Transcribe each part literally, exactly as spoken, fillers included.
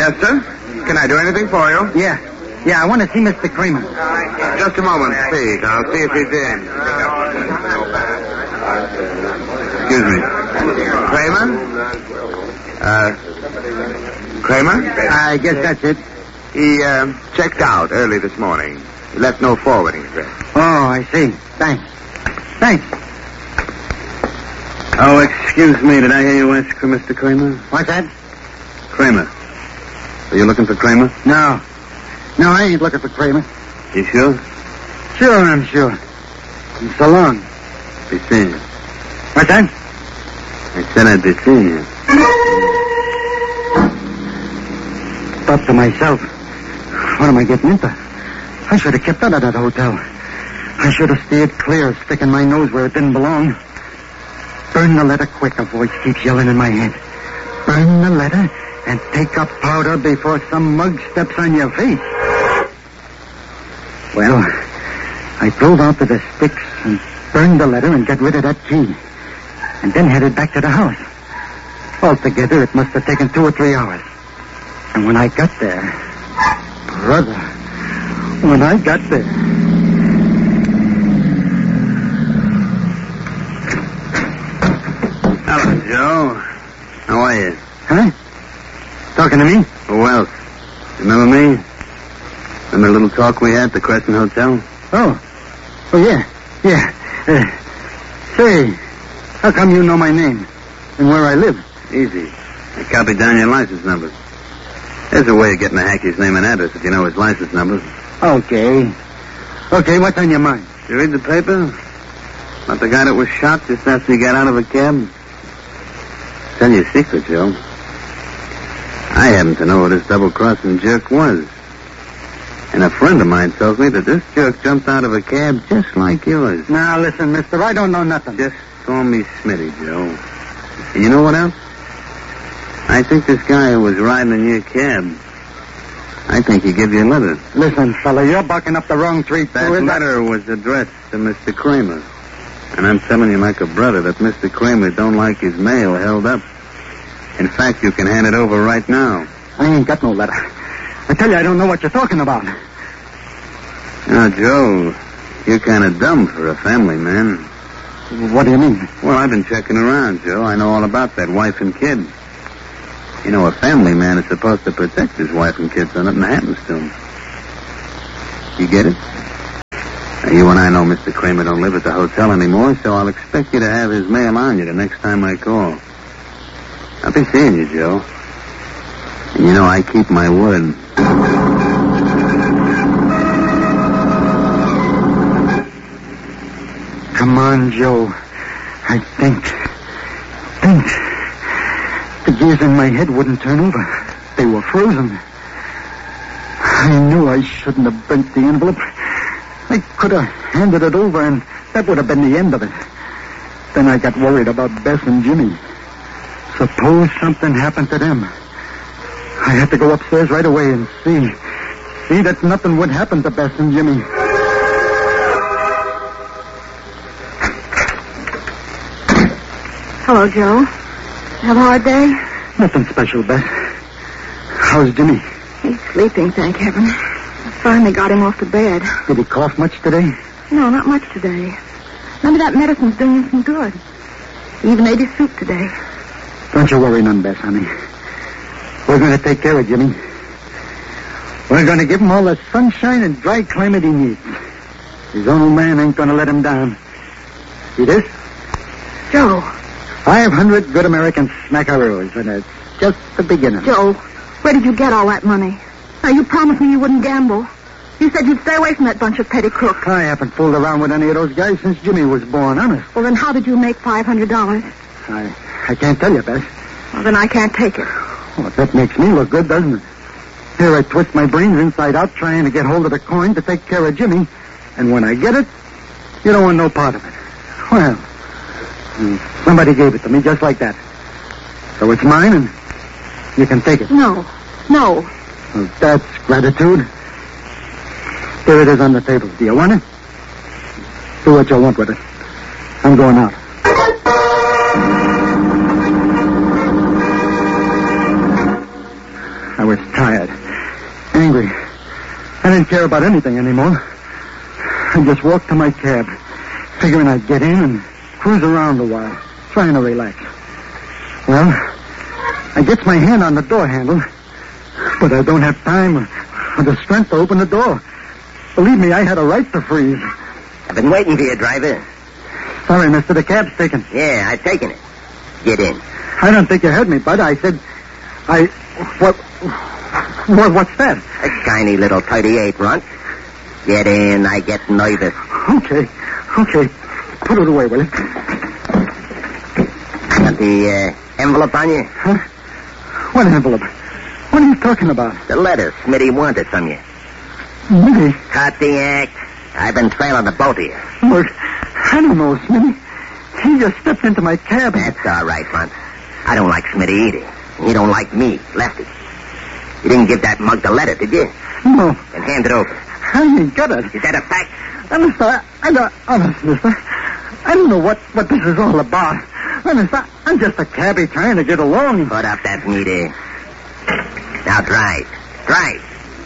Yes, sir? Can I do anything for you? Yeah. Yeah, I want to see Mister Kramer. Just a moment, please. I'll see if he's in. Excuse me. Kramer? Uh, Kramer? I guess that's it. He, uh, checked out early this morning. He left no forwarding address. Oh, I see. Thanks. Thanks. Oh, excuse me. Did I hear you ask for Mister Kramer? What's that? Kramer. Are you looking for Kramer? No. No, I ain't looking for Kramer. You sure? Sure, I'm sure. And so long. Be seeing you. What's that? I said I'd be seeing you. Thought to myself, what am I getting into? I should have kept out of that hotel. I should have steered clear of sticking my nose where it didn't belong. Burn the letter quick, a voice keeps yelling in my head. Burn the letter and take up powder before some mug steps on your face. Well, I drove out to the sticks and burned the letter and got rid of that key. And then headed back to the house. Altogether, it must have taken two or three hours. And when I got there, brother, when I got there... Hello, Joe. How are you? Huh? Talking to me? Who else? Remember me? Remember the little talk we had at the Crescent Hotel? Oh. Oh, yeah. Yeah. Uh, say, how come you know my name and where I live? Easy. I copied down your license number. There's a way of getting a hackey's name and address if you know his license number. Okay. Okay, what's on your mind? You read the paper? About the guy that was shot just after he got out of a cab? Tell you a secret, Joe. I happen to know who this double-crossing jerk was. And a friend of mine tells me that this jerk jumped out of a cab just like yours. Now, listen, mister, I don't know nothing. Just call me Smitty, Joe. And you know what else? I think this guy who was riding in your cab, I think he gave you a letter. Listen, fella, you're barking up the wrong tree. That letter was addressed to Mister Kramer. And I'm telling you like a brother that Mister Kramer don't like his mail held up. In fact, you can hand it over right now. I ain't got no letter. I tell you, I don't know what you're talking about. Now, Joe, you're kind of dumb for a family man. What do you mean? Well, I've been checking around, Joe. I know all about that wife and kid. You know, a family man is supposed to protect his wife and kids so nothing happens to him. You get it? Now, you and I know Mister Kramer don't live at the hotel anymore, so I'll expect you to have his mail on you the next time I call. I'll be seeing you, Joe. And you know, I keep my word. Come on, Joe. I think. Think. The gears in my head wouldn't turn over. They were frozen. I knew I shouldn't have bent the envelope. I could have handed it over, and that would have been the end of it. Then I got worried about Bess and Jimmy. Suppose something happened to them. I had to go upstairs right away and see. See that nothing would happen to Bess and Jimmy. Hello, Joe. Have a hard day? Nothing special, Bess. How's Jimmy? He's sleeping, thank heaven. I finally got him off the bed. Did he cough much today? No, not much today. Maybe that medicine's doing him some good. He even ate his soup today. Don't you worry none, Bess, honey. We're going to take care of Jimmy. We're going to give him all the sunshine and dry climate he needs. His own old man ain't going to let him down. See this? Joe. Five hundred good American smackaroos, and it's just the beginning. Joe, where did you get all that money? Now, you promised me you wouldn't gamble. You said you'd stay away from that bunch of petty crooks. I haven't fooled around with any of those guys since Jimmy was born, honest. Well, then how did you make five hundred dollars? I I can't tell you, Bess. Well, then I can't take it. Well, that makes me look good, doesn't it? Here I twist my brains inside out trying to get hold of the coin to take care of Jimmy. And when I get it, you don't want no part of it. Well, somebody gave it to me just like that. So it's mine and you can take it. No. No. Well, that's gratitude. Here it is on the table. Do you want it? Do what you want with it. I'm going out. I was tired. care about anything anymore. I just walked to my cab, figuring I'd get in and cruise around a while, trying to relax. Well, I gets my hand on the door handle, but I don't have time or, or the strength to open the door. Believe me, I had a right to freeze. I've been waiting for you, driver. Sorry, mister, the cab's taken. Yeah, I've taken it. Get in. I don't think you heard me, Bud. I said, I... What... what what's that? A shiny little thirty-eight, Runt. Get in. I get nervous. Okay. Okay. Put it away, will you? Got the uh, envelope on you? Huh? What envelope? What are you talking about? The letter Smitty wanted from you. Smitty? Cut the act. I've been trailing the both of you. Look, I don't know, Smitty. He just stepped into my cab. That's all right, Runt. I don't like Smitty either. He don't like me, Lefty. You didn't give that mug the letter, did you? No. Then hand it over. I ain't got it. Is that a fact? Honest, I, I don't... Honest, mister. I don't know what, what this is all about. Honest, I, I'm just a cabbie trying to get along. Put up that meter. Now drive. Drive.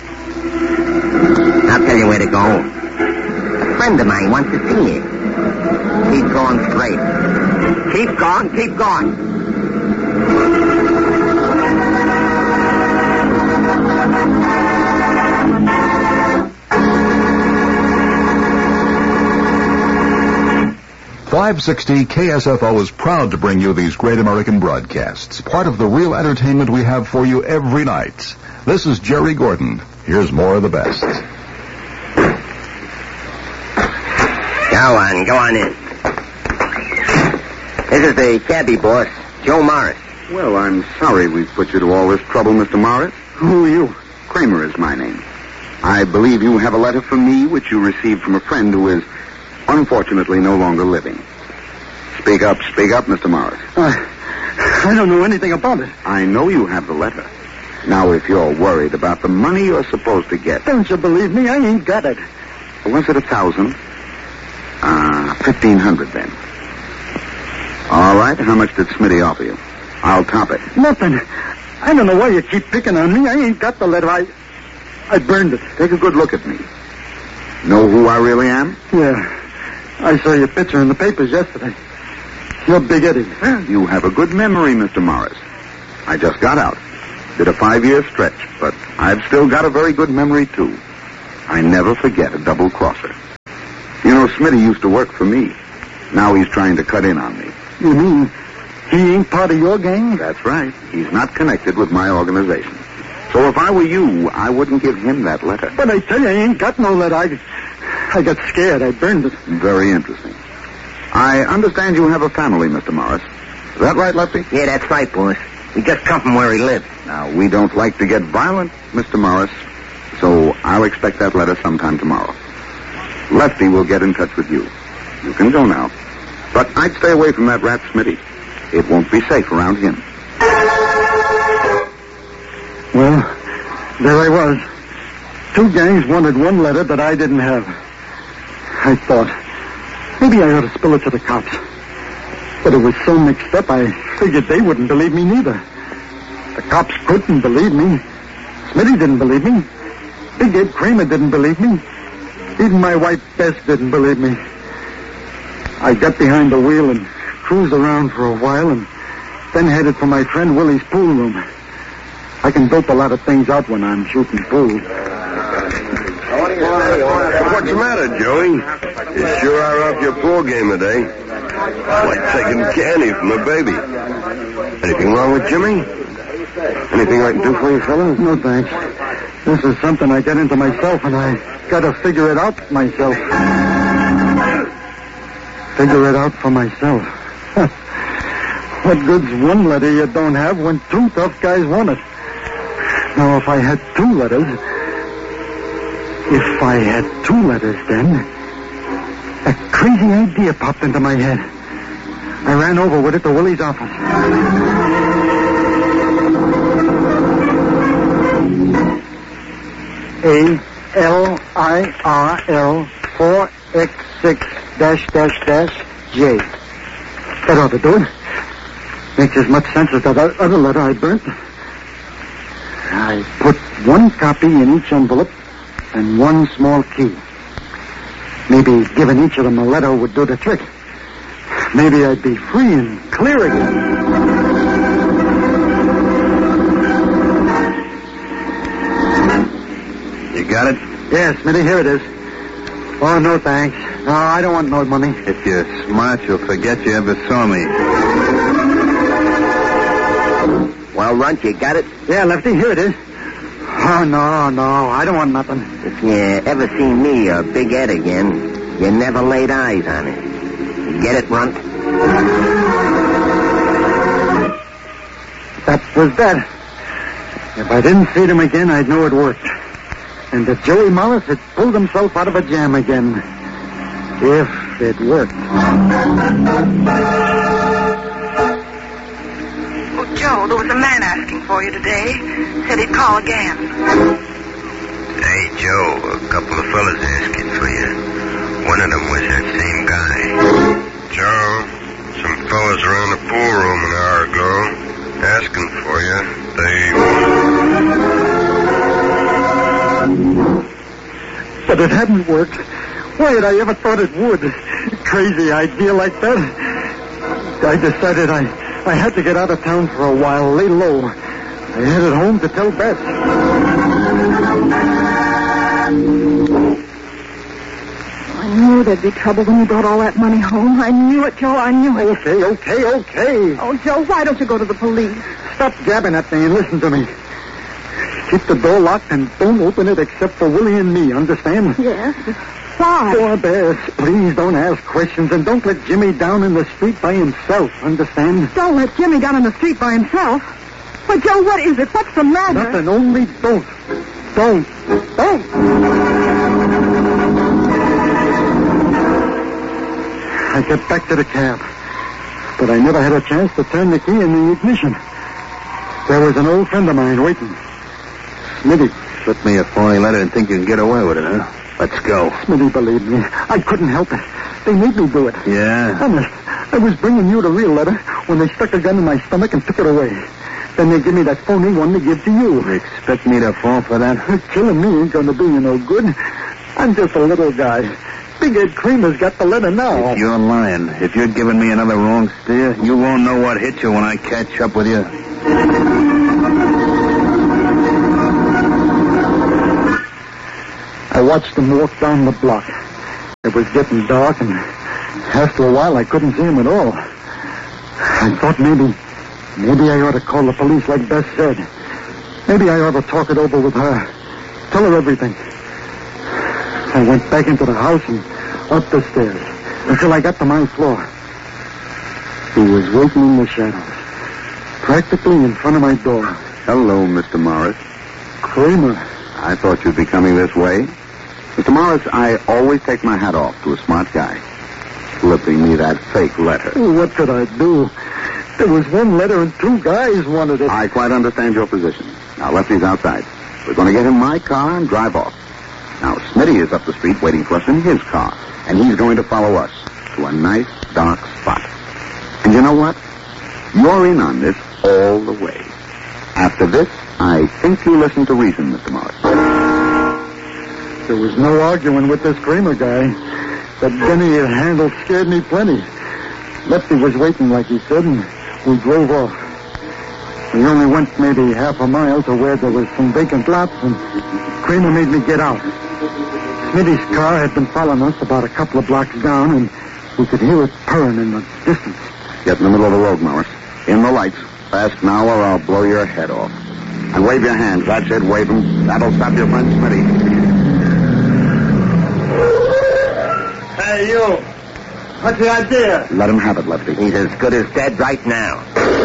I'll tell you where to go. A friend of mine wants to see you. Keep going straight. Keep going, keep going. five sixty K S F O is proud to bring you these great American broadcasts, part of the real entertainment we have for you every night. This is Jerry Gordon. Here's more of the best. Go on, go on in. This is the cabbie boss, Joe Morris. Well, I'm sorry we've put you to all this trouble, Mister Morris. Who are you? Kramer is my name. I believe you have a letter from me which you received from a friend who is unfortunately no longer living. Speak up, speak up, Mister Morris. Uh, I don't know anything about it. I know you have the letter. Now, if you're worried about the money you're supposed to get... Don't you believe me? I ain't got it. Was it a thousand? Ah, uh, fifteen hundred then. All right, how much did Smitty offer you? I'll top it. Nothing. I don't know why you keep picking on me. I ain't got the letter. I... I burned it. Take a good look at me. Know who I really am? Yeah. I saw your picture in the papers yesterday. You're Big Eddie. Well, you have a good memory, Mister Morris. I just got out. Did a five-year stretch, but I've still got a very good memory, too. I never forget a double-crosser. You know, Smitty used to work for me. Now he's trying to cut in on me. You mean he ain't part of your gang? That's right. He's not connected with my organization. So if I were you, I wouldn't give him that letter. But I tell you, I ain't got no letter. I, I got scared. I burned it. Very interesting. I understand you have a family, Mister Morris. Is that right, Lefty? Yeah, that's right, boss. We just come from where he lives. Now, we don't like to get violent, Mister Morris, so I'll expect that letter sometime tomorrow. Lefty will get in touch with you. You can go now. But I'd stay away from that rat Smitty. It won't be safe around him. Well, there I was. Two gangs wanted one letter that I didn't have. I thought, maybe I ought to spill it to the cops. But it was so mixed up, I figured they wouldn't believe me neither. The cops couldn't believe me. Smitty didn't believe me. Big Ed Kramer didn't believe me. Even my wife Bess didn't believe me. I got behind the wheel and cruised around for a while and then headed for my friend Willie's pool room. I can dope a lot of things out when I'm shooting pool. What's the matter, Joey? You sure are off your pool game today. Like taking candy from a baby. Anything wrong with Jimmy? Anything I can do for you, fellas? No, thanks. This is something I get into myself, and I gotta figure it out myself. Figure it out for myself. What good's one letter you don't have when two tough guys want it? Now, if I had two letters... If I had two letters, then... A crazy idea popped into my head. I ran over with it to Willie's office. A L I R L four X six dash dash dash J. That ought to do it. Makes as much sense as that other letter I burnt. I put one copy in each envelope and one small key. Maybe giving each of them a letter would do the trick. Maybe I'd be free and clear again. You got it? Yes, Smitty, here it is. Oh, no thanks. No, I don't want no money. If you're smart, you'll forget you ever saw me. Well, Runt, you got it? Yeah, Lefty, here it is. Oh, no, no, I don't want nothing. If you ever see me or Big Ed again, you never laid eyes on it. You get it, Runt? That was that. If I didn't see them again, I'd know it worked. And that Joey Morris had pulled himself out of a jam again. If it worked. Oh, Joe, there was a man asking for you today. Said he'd call again. Hey, Joe, a couple of fellas asking for you. One of them was that same guy. Joe, some fellas around the pool room an hour ago asking for you. They... But it hadn't worked. Why had I ever thought it would? Crazy idea like that. I decided I, I had to get out of town for a while, lay low. I headed home to tell Beth. I knew there'd be trouble when you brought all that money home. I knew it, Joe. I knew it. Okay, okay, okay. Oh, Joe, why don't you go to the police? Stop jabbing at me and listen to me. Keep the door locked and don't open it except for Willie and me, understand? Yes. Why? Poor Bess, please don't ask questions and don't let Jimmy down in the street by himself, understand? Don't let Jimmy down in the street by himself. But, Joe, what is it? What's the matter? Nothing, only don't. Don't. Don't. I got back to the cab, but I never had a chance to turn the key in the ignition. There was an old friend of mine waiting. Smitty. Slip me a phony letter and think you can get away with it, huh? Let's go. Smitty, believe me, I couldn't help it. They made me do it. Yeah? Honest, I was bringing you the real letter when they stuck a gun in my stomach and took it away. Then they give me that phony one to give to you. You expect me to fall for that? Killing me ain't gonna do you no good. I'm just a little guy. Big Ed Kramer's got the letter now. If you're lying, if you're giving me another wrong steer, you won't know what hit you when I catch up with you. I watched him walk down the block. It was getting dark, and after a while I couldn't see him at all. I thought maybe, maybe I ought to call the police like Bess said. Maybe I ought to talk it over with her. Tell her everything. I went back into the house and up the stairs until I got to my floor. He was waiting in the shadows, practically in front of my door. Hello, Mister Morris. Kramer. I thought you'd be coming this way. Mister Morris, I always take my hat off to a smart guy. Slipping me that fake letter. What could I do? There was one letter and two guys wanted it. I quite understand your position. Now, Lefty's outside. We're going to get in my car and drive off. Now, Smitty is up the street waiting for us in his car, and he's going to follow us to a nice, dark spot. And you know what? You're in on this all the way. After this, I think you listen to reason, Mister Morris. There was no arguing with this Kramer guy. That gun he had handled scared me plenty. Lefty was waiting, like he said, and we drove off. We only went maybe half a mile to where there was some vacant lots, and Kramer made me get out. Smitty's car had been following us about a couple of blocks down, and we could hear it purring in the distance. Get in the middle of the road, Morris. In the lights. Fast now, or I'll blow your head off. And wave your hands. That's it, wave them. That'll stop your friend Smitty. Hey, you. What's the idea? Let him have it, Lefty. He's as good as dead right now.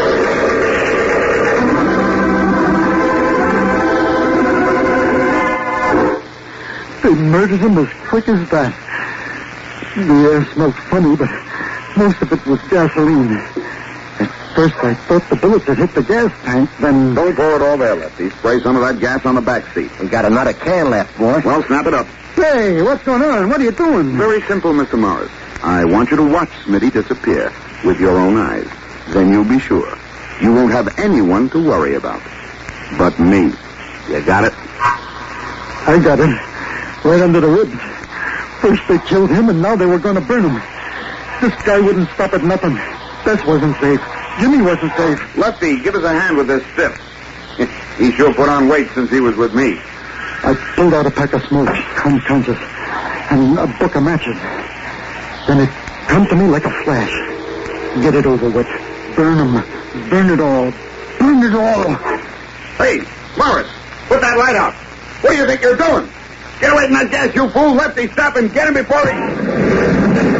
They murdered him as quick as that. The air smelled funny, but most of it was gasoline. At first, I thought the bullets had hit the gas tank, then... Don't pour it all there, Lefty. Spray some of that gas on the back seat. We got another can left, boy. Well, snap it up. Hey, what's going on? What are you doing? Very simple, Mister Morris. I want you to watch Smitty disappear with your own eyes. Then you'll be sure. You won't have anyone to worry about. But me. You got it? I got it. Right under the ribs. First they killed him, and now they were going to burn him. This guy wouldn't stop at nothing. Bess wasn't safe. Jimmy wasn't safe. Lefty, give us a hand with this stiff. He sure put on weight since he was with me. I pulled out a pack of smokes, unconscious, and a book of matches. Then it come to me like a flash. Get it over with. Burn 'em. Burn it all. Burn it all. Hey, Morris, put that light out. What do you think you're doing? Get away from that gas, you fool. Lefty, stop and get him before he...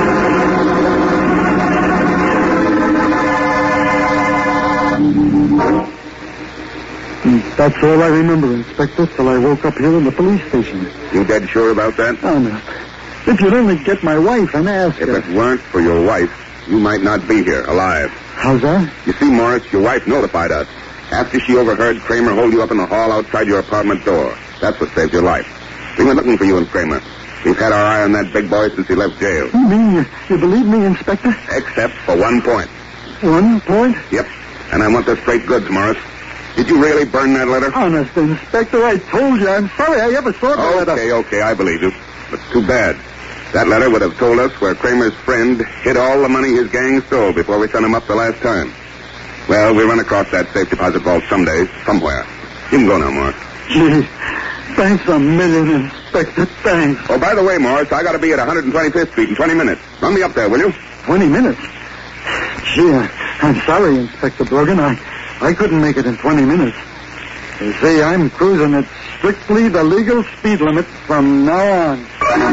That's all I remember, Inspector, till I woke up here in the police station. You dead sure about that? Honest. If you'd only get my wife and ask If her... it weren't for your wife, you might not be here, alive. How's that? You see, Morris, your wife notified us. After she overheard Kramer hold you up in the hall outside your apartment door. That's what saved your life. We were looking for you and Kramer. We've had our eye on that big boy since he left jail. You mean you, you believe me, Inspector? Except for one point. One point? Yep. And I want the straight goods, Morris. Did you really burn that letter? Honest, Inspector, I told you. I'm sorry I ever saw the letter. Okay, okay, I believe you. But too bad. That letter would have told us where Kramer's friend hid all the money his gang stole before we sent him up the last time. Well, we run across that safe deposit vault someday, somewhere. You can go now, Morris. Gee, thanks a million, Inspector, thanks. Oh, by the way, Morris, I got to be at one twenty-fifth Street in twenty minutes. Run me up there, will you? Twenty minutes? Gee, I'm sorry, Inspector Brogan. I, I couldn't make it in twenty minutes. You see, I'm cruising at strictly the legal speed limit from now on.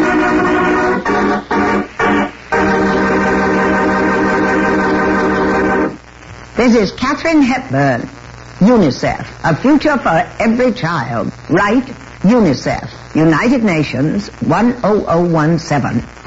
This is Katharine Hepburn. UNICEF, a future for every child. Write UNICEF, United Nations one oh oh one seven.